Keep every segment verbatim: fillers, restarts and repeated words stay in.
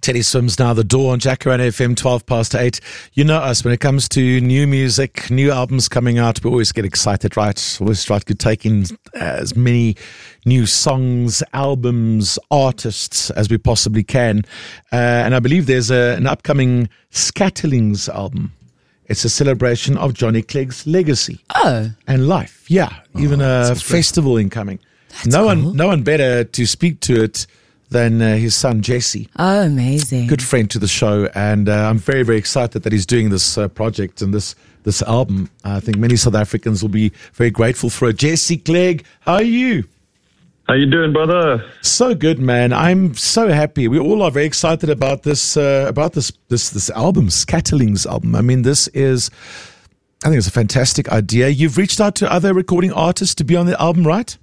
Teddy Swims now the door on Jacaranda F M, twelve past eight. You know us, when it comes to new music, new albums coming out, we always get excited, right? Always try to take in as many new songs, albums, artists as we possibly can. Uh, and I believe there's a, an upcoming Scatterlings album. It's a celebration of Johnny Clegg's legacy oh. and life. Yeah, oh, even a festival incoming. That's no cool. one, no one better to speak to it than uh, his son Jesse. Oh, amazing! Good friend to the show, and uh, I'm very, very excited that he's doing this uh, project and this this album. I think many South Africans will be very grateful for it. Jesse Clegg, how are you? How you doing, brother? So good, man. I'm so happy. We all are very excited about this uh, about this this this album, Scatterlings album. I mean, this is, I think it's a fantastic idea. You've reached out to other recording artists to be on the album, right?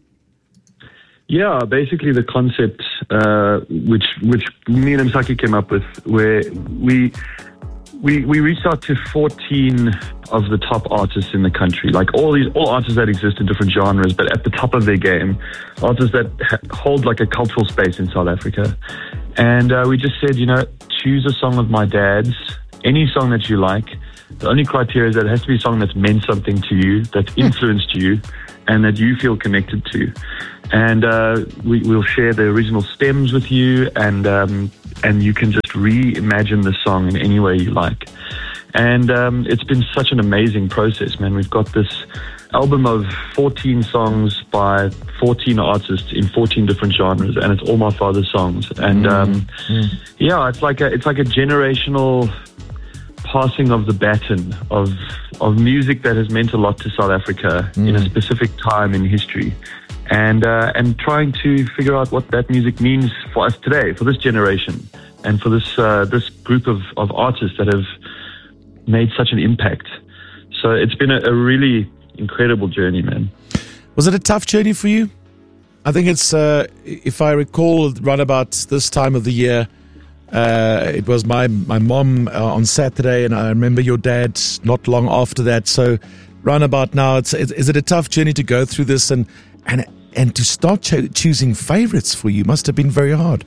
Yeah, basically the concept, uh, which which me and Msaki came up with, where we we we reached out to fourteen of the top artists in the country, like all these all artists that exist in different genres, but at the top of their game, artists that ha- hold like a cultural space in South Africa. And uh, we just said, you know, choose a song of my dad's, any song that you like. The only criteria is that it has to be a song that's meant something to you, that's influenced you, and that you feel connected to. And uh, we, we'll share the original stems with you, and um, and you can just reimagine the song in any way you like. And um, it's been such an amazing process, man. We've got this album of fourteen songs by fourteen artists in fourteen different genres, and it's all my father's songs. And um, mm. yeah, it's like a it's like a generational passing of the baton of of music that has meant a lot to South Africa mm. in a specific time in history. And uh, and trying to figure out what that music means for us today, for this generation, and for this uh, this group of, of artists that have made such an impact. So it's been a, a really incredible journey, man. Was it a tough journey for you? I think it's, uh, if I recall, right about this time of the year, uh, it was my, my mom uh, on Saturday, and I remember your dad not long after that. So round about now, it's, it's, is it a tough journey to go through this and and and to start cho- choosing favorites for you? Must have been very hard.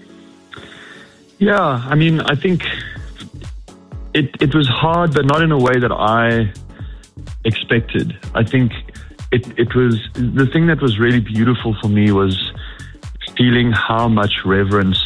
Yeah, I mean, I think it it was hard, but not in a way that I expected. I think it it was, the thing that was really beautiful for me was feeling how much reverence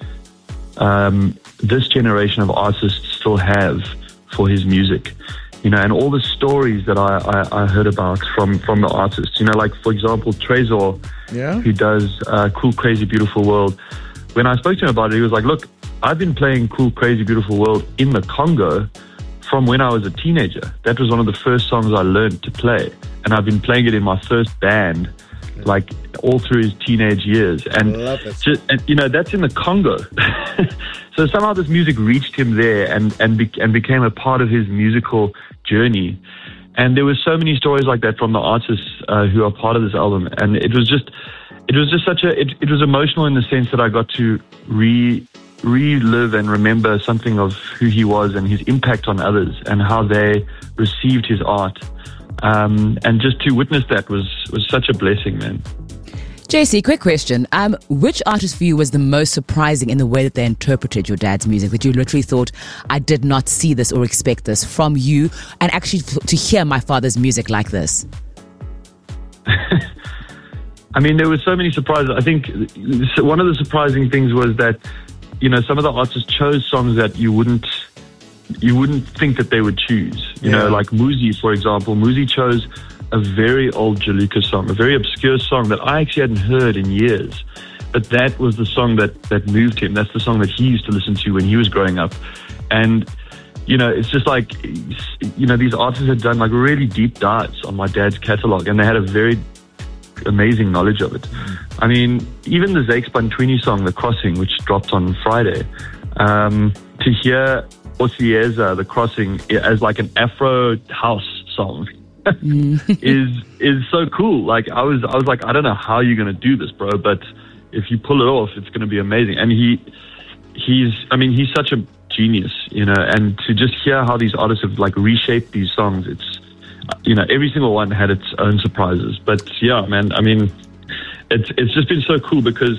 um, this generation of artists still have for his music. You know, and all the stories that I, I, I heard about from, from the artists, you know, like, for example, Trezor, yeah. who does uh, Cool, Crazy, Beautiful World. When I spoke to him about it, he was like, look, I've been playing Cool, Crazy, Beautiful World in the Congo from when I was a teenager. That was one of the first songs I learned to play. And I've been playing it in my first band, like, all through his teenage years. And, I love it. Just, and you know, that's in the Congo. So somehow this music reached him there and, and, be, and became a part of his musical journey. And there were so many stories like that from the artists uh, who are part of this album. And it was just, it was just such a, it, it was emotional in the sense that I got to re, relive and remember something of who he was and his impact on others and how they received his art. Um, and just to witness that was, was such a blessing, man. J C, quick question. Um, which artist for you was the most surprising in the way that they interpreted your dad's music, that you literally thought, I did not see this or expect this from you, and actually f- to hear my father's music like this? I mean, there were so many surprises. I think one of the surprising things was that, you know, some of the artists chose songs that you wouldn't you wouldn't think that they would choose. You yeah. know, like Muzi, for example. Muzi chose a very old Jaluka song, a very obscure song that I actually hadn't heard in years. But that was the song that, that moved him. That's the song that he used to listen to when he was growing up. And, you know, it's just like, you know, these artists had done like really deep dives on my dad's catalog, and they had a very amazing knowledge of it. Mm. I mean, even the Zakes Bantwini song, The Crossing, which dropped on Friday, um, to hear Osieza, The Crossing, as like an Afro house song, is is so cool. Like I was I was like, I don't know how you're gonna do this, bro, but if you pull it off, it's gonna be amazing. And he he's I mean he's such a genius, you know, and to just hear how these artists have like reshaped these songs, it's, you know, every single one had its own surprises. But yeah, man, I mean it's it's just been so cool because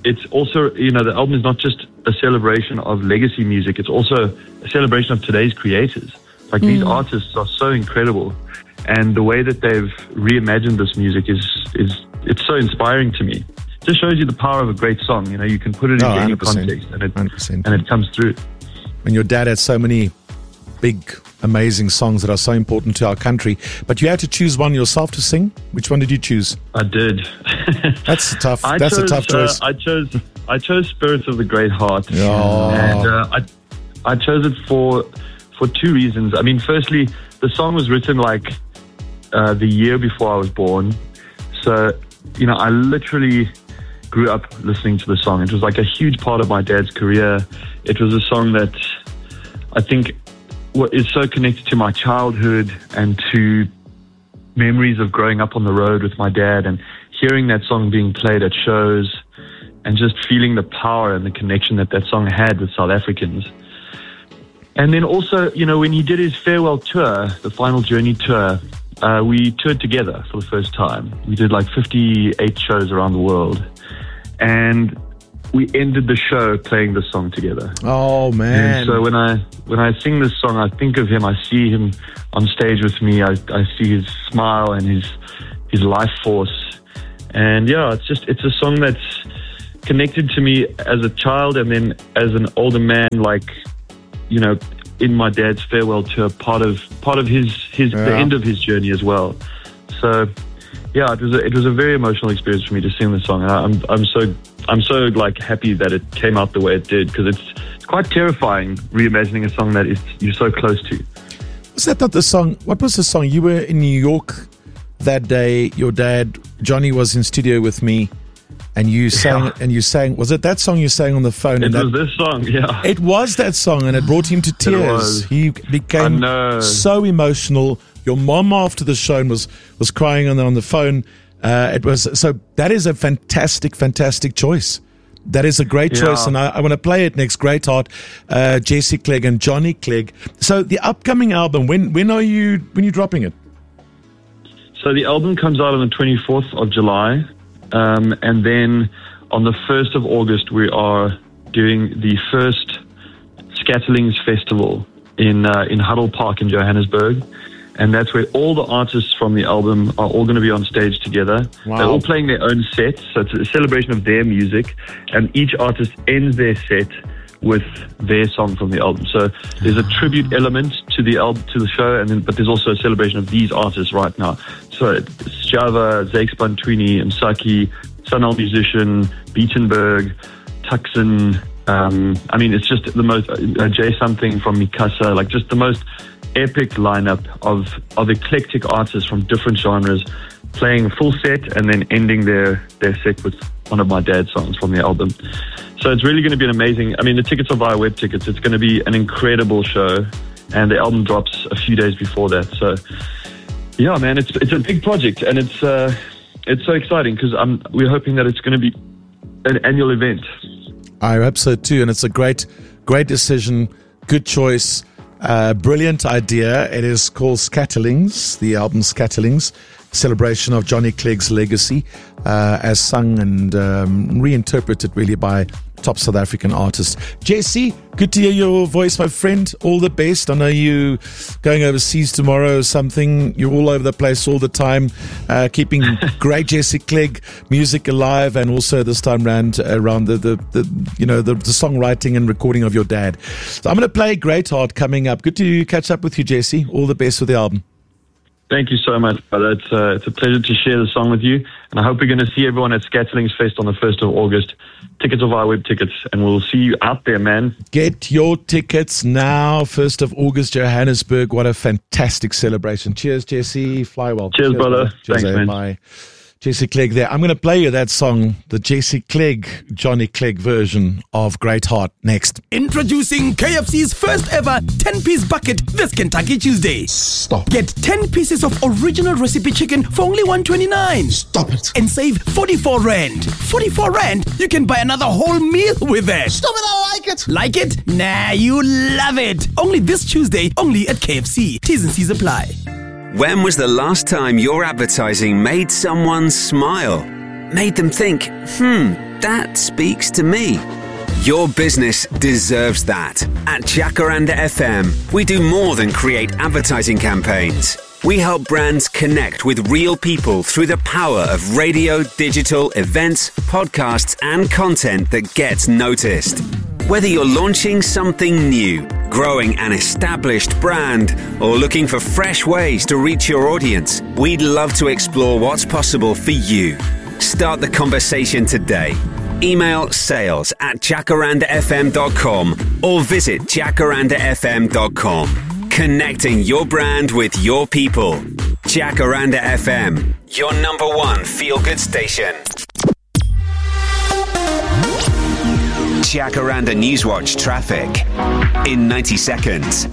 it's also, you know, the album is not just a celebration of legacy music. It's also a celebration of today's creators. Like, mm. these artists are so incredible. And the way that they've reimagined this music is, is it's so inspiring to me. It just shows you the power of a great song. You know, you can put it in oh, any context and it, and it comes through. And your dad had so many big, amazing songs that are so important to our country. But you had to choose one yourself to sing. Which one did you choose? I did. That's a tough. I that's chose, a tough choice. Uh, I chose. I chose "Spirits of the Great Heart," oh. and uh, I I chose it for for two reasons. I mean, firstly, the song was written like uh, the year before I was born, so you know I literally grew up listening to the song. It was like a huge part of my dad's career. It was a song that I think is so connected to my childhood and to memories of growing up on the road with my dad and hearing that song being played at shows and just feeling the power and the connection that that song had with South Africans. And then also, you know, when he did his farewell tour, the Final Journey tour, uh, we toured together for the first time. We did like fifty-eight shows around the world. And we ended the show playing the song together. Oh, man. And so when I when I sing this song, I think of him. I see him on stage with me. I, I see his smile and his his life force. And yeah, it's just it's a song that's connected to me as a child and then as an older man, like, you know, in my dad's farewell tour, part of part of his, his yeah. the end of his journey as well. So yeah, it was a, it was a very emotional experience for me to sing the song. And I'm I'm so I'm so like happy that it came out the way it did, because it's it's quite terrifying reimagining a song that is you're so close to. Was that not the song? What was the song? You were in New York that day. Your dad Johnny was in studio with me, and you sang. Yeah. And you sang. Was it that song you sang on the phone? It and was that, this song. Yeah, it was that song, and it brought him to tears. He became so emotional. Your mom after the show was was crying on the, on the phone. Uh, it was so that is a fantastic, fantastic choice. That is a great choice, yeah. and I, I want to play it next. Great Heart, uh, Jesse Clegg and Johnny Clegg. So the upcoming album, when when are you when you dropping it? So the album comes out on the twenty-fourth of July, um, and then on the first of August we are doing the first Scatterlings Festival in uh, in Huddle Park in Johannesburg. And that's where all the artists from the album are all going to be on stage together. Wow. They're all playing their own set, so it's a celebration of their music. And each artist ends their set with their song from the album. So there's a tribute element to the album, to the show, and then but there's also a celebration of these artists right now. So it's Java, Zakes Bantwini, Msaki, Sunil Musician, Beatenberg, Tuxin. Um, I mean, it's just the most uh, Jay something from Mikasa, like just the most epic lineup of of eclectic artists from different genres playing a full set and then ending their their set with one of my dad's songs from the album. So it's really going to be an amazing, I mean, the tickets are via web tickets. It's going to be an incredible show, and the album drops a few days before that. So yeah, man, it's it's a big project, and it's uh, it's so exciting because I'm we're hoping that it's going to be an annual event. I hope so too, and it's a great great decision, good choice. Uh, brilliant idea. It is called Scatterlings, the album Scatterlings, celebration of Johnny Clegg's legacy, uh, as sung and um, reinterpreted really by top South African artists. Jesse, good to hear your voice, my friend. All the best. I know you going overseas tomorrow or something. You're all over the place all the time, uh, keeping great Jesse Clegg music alive, and also this time round around the, the, the you know the, the songwriting and recording of your dad. So I'm going to play Great Heart coming up. Good to catch up with you, Jesse. All the best with the album. Thank you so much, brother. It's, uh, it's a pleasure to share the song with you. And I hope we're going to see everyone at Scatterlings Fest on the first of August. Tickets are via web tickets, and we'll see you out there, man. Get your tickets now. first of August, Johannesburg. What a fantastic celebration. Cheers, Jesse. Fly well. Cheers, Cheers brother. brother. Cheers, Thanks, man. Bye. Jesse Clegg there. I'm going to play you that song, the Jesse Clegg, Johnny Clegg version of Great Heart next. Introducing K F C's first ever ten-piece bucket this Kentucky Tuesday. Stop. Get ten pieces of original recipe chicken for only one twenty-nine. Stop it. And save forty-four rand. forty-four rand, you can buy another whole meal with it. Stop it, I like it. Like it? Nah, you love it. Only this Tuesday, only at K F C. T's and C's apply. When was the last time your advertising made someone smile? Made them think, hmm, That speaks to me. Your business deserves that. At Jacaranda F M, we do more than create advertising campaigns. We help brands connect with real people through the power of radio, digital, events, podcasts, and content that gets noticed. Whether you're launching something new, growing an established brand, or looking for fresh ways to reach your audience, we'd love to explore what's possible for you. Start the conversation today. Email sales at jacaranda f m dot com or visit jacaranda f m dot com. Connecting your brand with your people. Jacaranda F M, your number one feel-good station. Jacaranda Newswatch traffic in ninety seconds.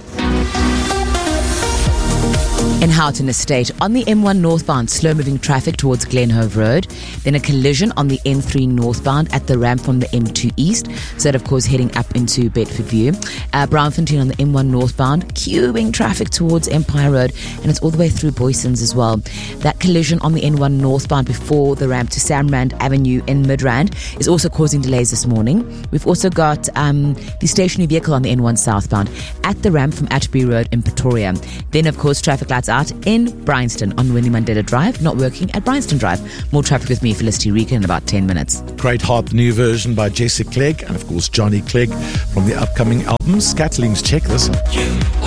In Houghton Estate, on the M one northbound, slow-moving traffic towards Glenhove Road. Then a collision on the N three northbound at the ramp from the M two east. So that, of course, heading up into Bedford View. Uh, Brownfontein on the M one northbound, queuing traffic towards Empire Road. And it's all the way through Boysons as well. That collision on the N one northbound before the ramp to Samrand Avenue in Midrand is also causing delays this morning. We've also got um, the stationary vehicle on the N one southbound at the ramp from Atterbury Road in Pretoria. Then, of course, traffic lights out in Bryanston on Winnie Mandela Drive, not working at Bryanston Drive. More traffic with me, Felicity Reeker, in about ten minutes. Great Heart, the new version by Jesse Clegg and, of course, Johnny Clegg from the upcoming album Scatterlings. Check this.